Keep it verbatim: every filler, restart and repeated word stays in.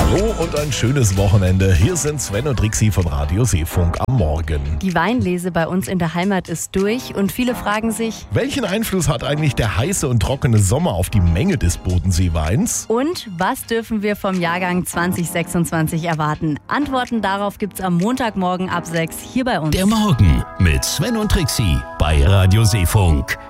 Hallo und ein schönes Wochenende. Hier sind Sven und Trixi von Radio Seefunk am Morgen. Die Weinlese bei uns in der Heimat ist durch und viele fragen sich, welchen Einfluss hat eigentlich der heiße und trockene Sommer auf die Menge des Bodenseeweins? Und was dürfen wir vom Jahrgang zwanzig sechsundzwanzig erwarten? Antworten darauf gibt's am Montagmorgen ab sechs hier bei uns. Der Morgen mit Sven und Trixi bei Radio Seefunk.